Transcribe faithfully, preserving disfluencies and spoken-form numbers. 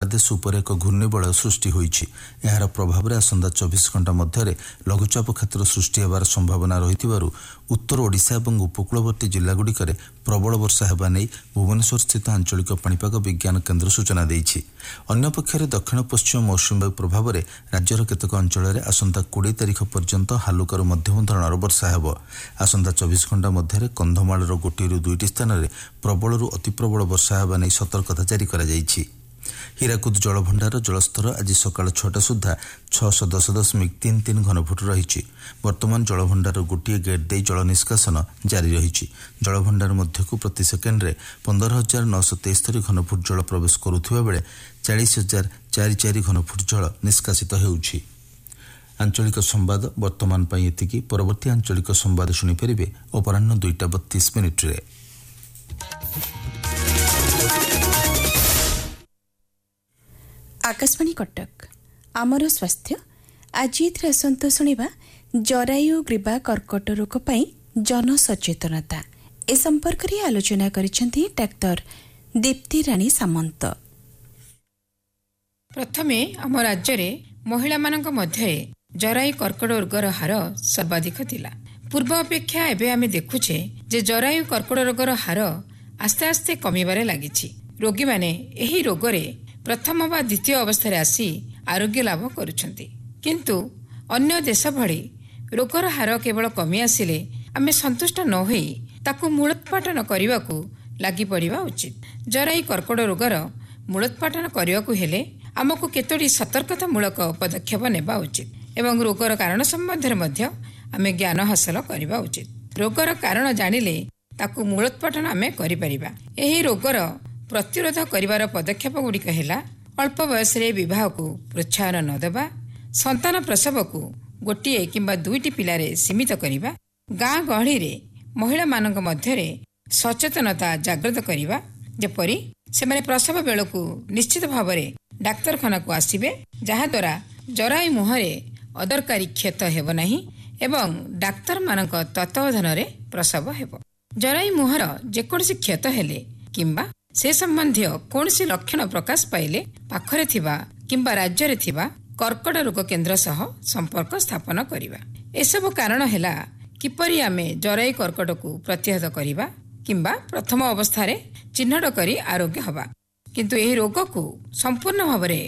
ବାଂଲାଦେଶ ଉପରେ ଏକ ଘୂର୍ଣ୍ଣିବଳୟ ସୃଷ୍ଟି ହୋଇଛି। ଏହାର ପ୍ରଭାବରେ ଆସନ୍ତା ଚବିଶ ଘଣ୍ଟା ମଧ୍ୟରେ ଲଘୁଚାପ କ୍ଷେତ୍ର ସୃଷ୍ଟି ହେବାର ସମ୍ଭାବନା ରହିଥିବାରୁ ଉତ୍ତର ଓଡ଼ିଶା ଏବଂ ଉପକୂଳବର୍ତ୍ତୀ ଜିଲ୍ଲାଗୁଡ଼ିକରେ ପ୍ରବଳ ବର୍ଷା ହେବା ନେଇ ଭୁବନେଶ୍ୱରସ୍ଥିତ ଆଞ୍ଚଳିକ ପାଣିପାଗ ବିଜ୍ଞାନ କେନ୍ଦ୍ର ସୂଚନା ଦେଇଛି। ଅନ୍ୟପକ୍ଷରେ ଦକ୍ଷିଣ ପଶ୍ଚିମ ମୌସୁମୀ ବାୟୁ ପ୍ରଭାବରେ ରାଜ୍ୟର କେତେକ ଅଞ୍ଚଳରେ ଆସନ୍ତା କୋଡ଼ିଏ ତାରିଖ ପର୍ଯ୍ୟନ୍ତ ହାଲୁକାରୁ ମଧ୍ୟମ ଧରଣର ବର୍ଷା ହେବ। ଆସନ୍ତା ଚବିଶ ଘଣ୍ଟା ମଧ୍ୟରେ କନ୍ଧମାଳର ଗୋଟିଏରୁ ଦୁଇଟି ସ୍ଥାନରେ ପ୍ରବଳରୁ ଅତି ପ୍ରବଳ ବର୍ଷା ହେବା ନେଇ ସତର୍କତା ଜାରି କରାଯାଇଛି। ହୀରାକୁଦ ଜଳଭଣ୍ଡାର ଜଳସ୍ତର ଆଜି ସକାଳ ଛଅଟା ସୁଦ୍ଧା ଛଅଶହ ଦଶ ଦଶମିକ ତିନି ତିନି ଘନଫୁଟ ରହିଛି। ବର୍ତ୍ତମାନ ଜଳଭଣ୍ଡାର ଗୋଟିଏ ଗେଟ୍ ଦେଇ ଜଳ ନିଷ୍କାସନ ଜାରି ରହିଛି। ଜଳଭଣ୍ଡାର ମଧ୍ୟକୁ ପ୍ରତି ସେକେଣ୍ଡରେ ପନ୍ଦର ହଜାର ନଅଶହ ତେସ୍ତରୀ ଘନଫୁଟ ଜଳ ପ୍ରବେଶ କରୁଥିବା ବେଳେ ଚାଳିଶ ହଜାର ଚାରି ଚାରି ଘନଫୁଟ ଜଳ ନିଷ୍କାସିତ ହେଉଛି। ଆଞ୍ଚଳିକ ସମ୍ବାଦ ବର୍ତ୍ତମାନ ପାଇଁ ଏତିକି। ପରବର୍ତ୍ତୀ ଆଞ୍ଚଳିକ ସମ୍ବାଦ ଶୁଣିପାରିବେ ଅପରାହ୍ନ ଦୁଇଟା ବତିଶ ମିନିଟ୍ରେ। आकाशवाणी कटक आमर स्वास्थ्य आज एथिरे आसंत शुणिबा जरायु ग्रीवा कर्कट रोग पई जनसचेतनता ए संपर्क रे आलोचना करिसेंती डाक्टर दीप्ति राणी सामंत। प्रथमे आम राज्य रे महिला मानक मध्य जरायु कर्कट रोगर हार सर्वाधिक थिला। पूर्व अपेक्षा एबे आमे देखुछे जे जरायु कर्कट रोगर हार आस्ते आस्ते कमिबारे लागिछि। रोगी माने एही रोगरे प्रथम बा द्वितीय अवस्था आसी आरोग्य लाभ करुछंती, किंतु अन्य देश भली रोगर हार केवल कमी आसिले आमे संतुष्ट न होई ताकू मूलोत्पाटन करने को लगी पड़िबा उचित। जरायु कर्कट रोगर मूलोत्पाटन करने को हेले आमको केतोटी सतर्कतामूलक पदक्षेप नेबा उचित एवं रोगर कारण संबंध में आमे ज्ञान हासिल करबा उचित। रोगर कारण जानिले ताकू मूलोत्पाटन आमे करि परिबा। एही रोगर प्रतिरोध करिवार पदक्षेप गुड़िक है अल्प बयस विवाह को प्रोत्साहन न देवा, संतान प्रसव को गोटे किंबा दुईटी पिलारे सीमित करिबा, गाँ गहली रे महिला मानक मध्यरे सचेतनता जागृत करिबा जेपरि सेमाने प्रसव बेलकू निश्चित भाव में डाक्तरखाना को आसिबे, जहा द्वारा जरायु मुहरे अदरकारी क्षत हेब नाही एवं डाक्तर मानक तत्वावधान रे प्रसव हेब। जरायु मुहर जेकोसी क्षत हेले किंबा से संबंधी कौन सी लक्षण प्रकाश पाइले पाखरे थिबा किंबा राज्य रे थिबा कर्कट रोग केन्द्र सह संपर्क स्थापन करिबा। एसबु कारण हैला किपरि आमे जरायु कर्कट को प्रतिहत करिबा किंबा प्रथम अवस्था रे चिन्हट करी आरोग्य हवा। किंतु एही रोग को संपूर्ण भाव